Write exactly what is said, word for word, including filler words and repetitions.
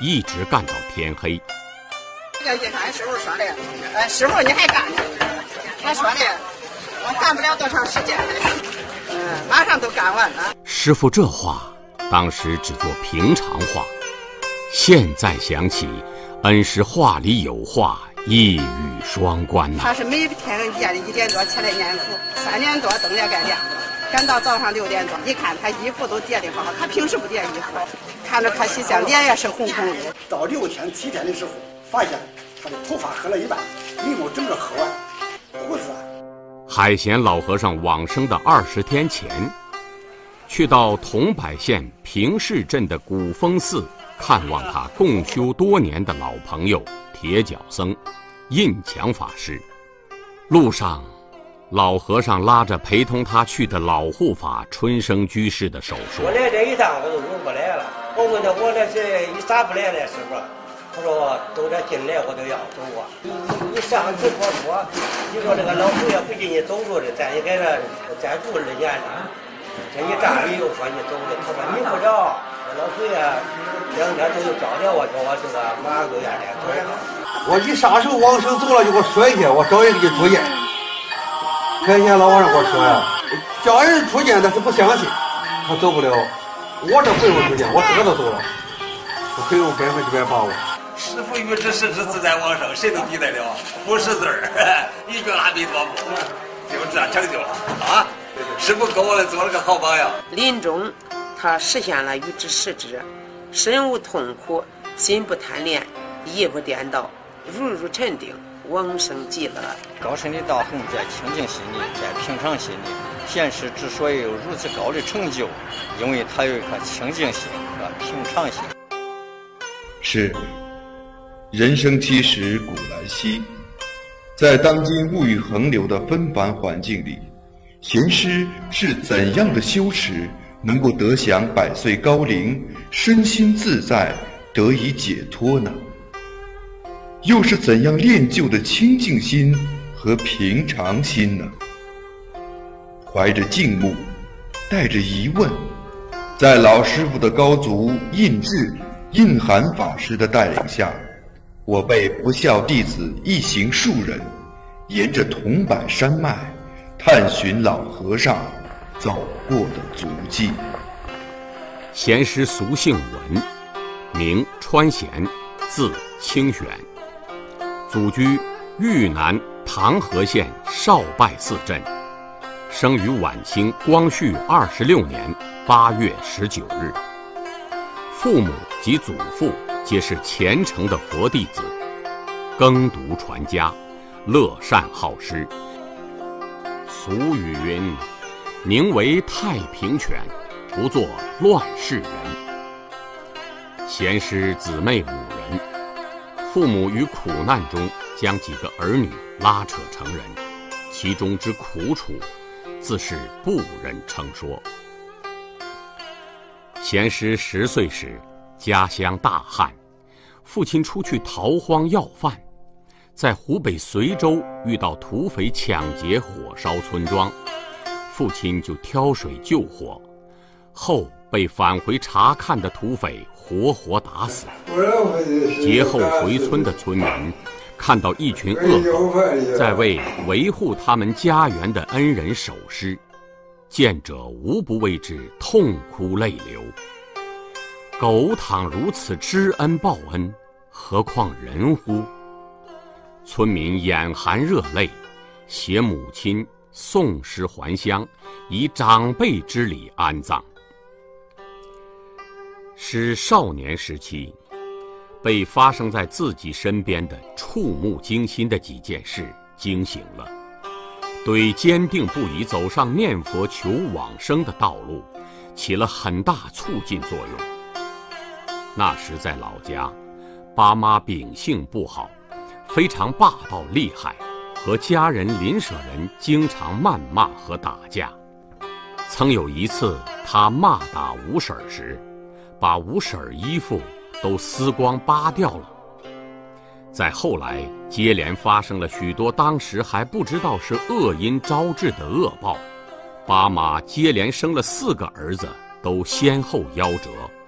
一直干到天黑。 这个一俺师傅说的，呃，师傅你还干呢？他说的，我干不了多长时间，嗯，马上都干完了。 师傅这话当时只做平常话，现在想起，恩师话里有话，一语双关呐、啊。 他是每天夜里一点多起来念佛，三点多灯也该亮了，赶到早上六点多，一看他衣服都叠得好，他平时不叠衣服，看着可喜相，脸也是红红的。 到六天七天的时候，发现他的头发黑了一半，眉毛整个黑完，胡子。 海贤老和尚往生的二十天前，去到桐柏县平市镇的古峰寺看望他共修多年的老朋友铁脚僧印强法师。路上，老和尚拉着陪同他去的老护法春生居士的手说：“ 我来这一趟我都用不来了。我问他我那是一啥不来了，师傅？他说都这进来我都要走啊。你你你上次我说，你说这个老祖爷不进你走路的，咱也给他再住二年了。这一站里又说你走的，他说你不着，老祖爷两天都又找了我，说我这个马上都要来走。 我一撒手往生走了，就给我说一下，我找人给你出见。天天老和尚给我说呀，叫人出见他是不相信，他走不了。我这不用出见，我自个都走了，我可以用百分之百把握。 师父预知时至自在往生，谁都比得了，不识字儿，一句阿弥陀佛，就这样成就了啊！师父给我们做了个好榜样。 临终，他实现了预知时至，身无痛苦，心不贪恋，意不颠倒，如如沉定，往生极乐。 高深的道行在清净心里，在平常心里。贤师之所以有如此高的成就，因为他有一颗清净心和平常心。 是。人生七十古来稀，在当今物欲横流的纷繁环境里，贤师是怎样的修持能够得享百岁高龄，身心自在，得以解脱呢？又是怎样练就的清净心和平常心呢？怀着敬慕，带着疑问，在老师傅的高足印智印涵法师的带领下，我辈不孝弟子一行数人，沿着桐柏山脉，探寻老和尚走过的足迹。 贤师俗姓文，名川贤，字清玄，祖居豫南唐河县少拜寺镇，生于晚清光绪二十六年八月十九日。父母及祖父皆是虔诚的佛弟子，耕读传家，乐善好施。俗语云：“宁为太平犬，不做乱世人。”贤师姊妹五人，父母于苦难中将几个儿女拉扯成人，其中之苦楚，自是不忍称说。贤师十岁时，家乡大旱，父亲出去逃荒要饭，在湖北随州遇到土匪抢劫火烧村庄，父亲就挑水救火，后被返回查看的土匪活活打死。劫后回村的村民看到一群恶狗在为维护他们家园的恩人守尸，见者无不为之痛哭泪流。狗倘如此知恩报恩，何况人乎？村民眼含热泪，携母亲送尸还乡，以长辈之礼安葬。是少年时期被发生在自己身边的触目惊心的几件事惊醒了，对坚定不移走上念佛求往生的道路起了很大促进作用。那时在老家，爸妈秉性不好，非常霸道厉害，和家人邻舍人经常谩骂和打架。曾有一次他骂打五婶时，把五婶衣服都撕光扒掉了。再后来接连发生了许多当时还不知道是恶因招致的恶报，爸妈接连生了四个儿子，都先后夭折。